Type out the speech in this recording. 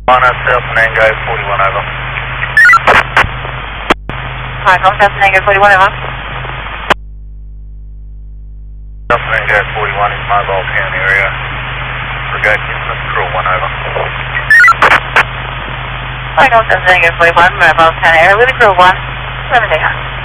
On us, Delta Tango 41 over. Hi, Delta Tango 41 over. Delta Tango 41 is mobile town area. Brigade Incident Crew 1 over. Hi, Delta Tango 41, mobile town area, with a crew 1, 7 day.